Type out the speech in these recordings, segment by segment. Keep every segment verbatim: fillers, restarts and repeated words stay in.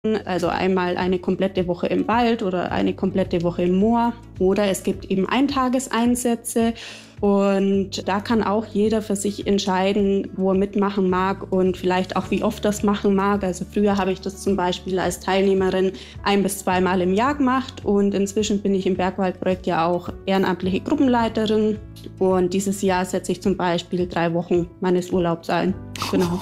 Also einmal eine komplette Woche im Wald oder eine komplette Woche im Moor. Oder es gibt eben Eintageseinsätze. Und da kann auch jeder für sich entscheiden, wo er mitmachen mag und vielleicht auch wie oft das machen mag. Also früher habe ich das zum Beispiel als Teilnehmerin ein- bis zweimal im Jahr gemacht. Und inzwischen bin ich im Bergwaldprojekt ja auch ehrenamtliche Gruppenleiterin. Und dieses Jahr setze ich zum Beispiel drei Wochen meines Urlaubs ein. Genau.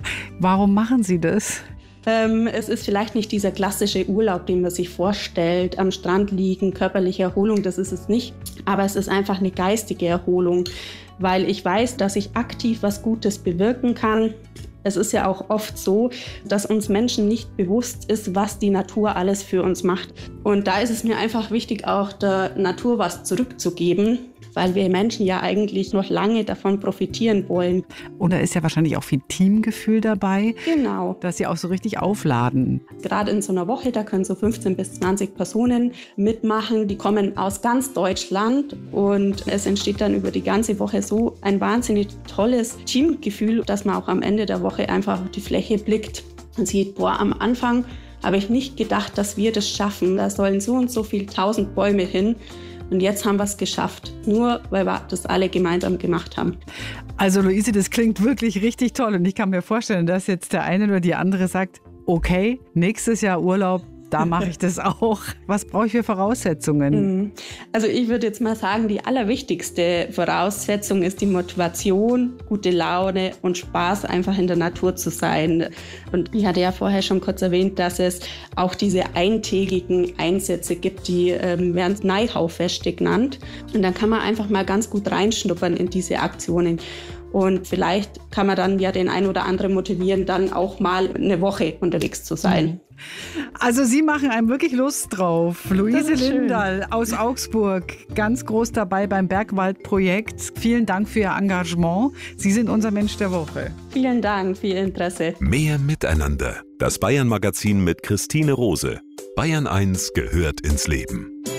Warum machen Sie das? Ähm, es ist vielleicht nicht dieser klassische Urlaub, den man sich vorstellt, am Strand liegen, körperliche Erholung, das ist es nicht. Aber es ist einfach eine geistige Erholung, weil ich weiß, dass ich aktiv was Gutes bewirken kann. Es ist ja auch oft so, dass uns Menschen nicht bewusst ist, was die Natur alles für uns macht. Und da ist es mir einfach wichtig, auch der Natur was zurückzugeben, weil wir Menschen ja eigentlich noch lange davon profitieren wollen. Und da ist ja wahrscheinlich auch viel Teamgefühl dabei. Genau. Dass Sie auch so richtig aufladen. Gerade in so einer Woche, da können so fünfzehn bis zwanzig Personen mitmachen. Die kommen aus ganz Deutschland und es entsteht dann über die ganze Woche so ein wahnsinnig tolles Teamgefühl, dass man auch am Ende der Woche einfach auf die Fläche blickt und sieht, boah, am Anfang habe ich nicht gedacht, dass wir das schaffen. Da sollen so und so viele tausend Bäume hin. Und jetzt haben wir es geschafft, nur weil wir das alle gemeinsam gemacht haben. Also Luise, das klingt wirklich richtig toll. Und ich kann mir vorstellen, dass jetzt der eine oder die andere sagt, okay, nächstes Jahr Urlaub, da mache ich das auch. Was brauche ich für Voraussetzungen? Also ich würde jetzt mal sagen, die allerwichtigste Voraussetzung ist die Motivation, gute Laune und Spaß, einfach in der Natur zu sein. Und ich hatte ja vorher schon kurz erwähnt, dass es auch diese eintägigen Einsätze gibt, die ähm, werden Neihaufeste genannt. Und dann kann man einfach mal ganz gut reinschnuppern in diese Aktionen. Und vielleicht kann man dann ja den einen oder anderen motivieren, dann auch mal eine Woche unterwegs zu sein. Also Sie machen einem wirklich Lust drauf. Luise Lindahl aus Augsburg, ganz groß dabei beim Bergwaldprojekt. Vielen Dank für Ihr Engagement. Sie sind unser Mensch der Woche. Vielen Dank für Ihr Interesse. Mehr Miteinander. Das Bayern-Magazin mit Christine Rose. Bayern eins gehört ins Leben.